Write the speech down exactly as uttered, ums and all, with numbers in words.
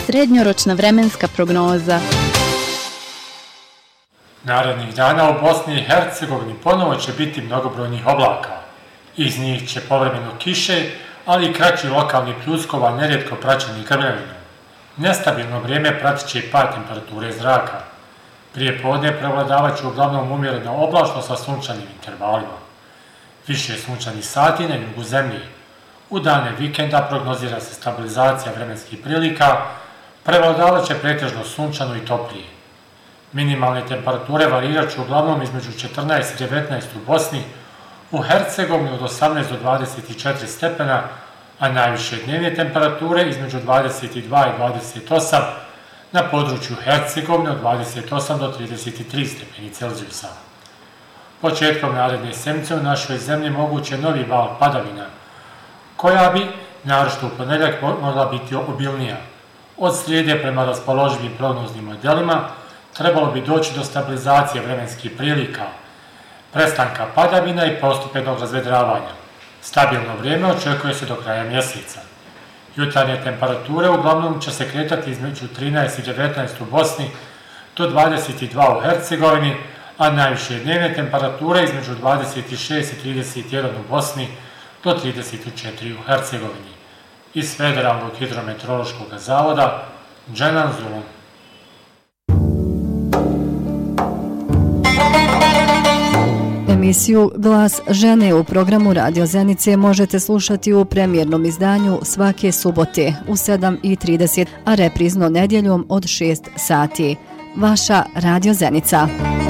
Srednjoročna vremenska prognoza. Narednih dana u Bosni i Hercegovini ponovo će biti mnogobrojnih oblaka. Iz njih će povremeno kiše, ali i kraći lokalni pljuskova nerijetko praćeni grmljavinom. Nestabilno vrijeme pratit će i pad temperature zraka. Prije podne prevladavat će uglavnom umjerena oblačno sa sunčanim intervalima. Više sunčanih sati na jugu zemlje. U dane vikenda prognozira se stabilizacija vremenskih prilika, prevladavat će pretežno sunčano i toplije. Minimalne temperature varirat će uglavnom između četrnaest i devetnaest u Bosni, u Hercegovini od osamnaest do dvadeset četiri stepena, a najviše dnevne temperature između dvadeset dva i dvadeset osam, na području Hercegovine od dvadeset osam do trideset tri stepeni Celzijusa. Početkom naredne sedmice u našoj zemlji moguće je novi val padavina, koja bi, naročito u ponedjeljak, mogla biti obilnija. Od srijede prema raspoloživim prognoznim modelima trebalo bi doći do stabilizacije vremenskih prilika, prestanka padavina i postupenog razvedravanja. Stabilno vrijeme očekuje se do kraja mjeseca. Jutarnje temperature uglavnom će se kretati između trinaest i devetnaest u Bosni do dvadeset dva u Hercegovini, a najviše dnevne temperature između dvadeset šest i trideset jedan u Bosni do trideset četiri u Hercegovini. Iz Federalnog hidrometeorološkog zavoda, Dženan Zulum. Emisiju Glas žene u programu Radio Zenice možete slušati u premijernom izdanju svake subote u sedam i trideset, a reprizno nedjeljom od šest sati. Vaša Radio Zenica.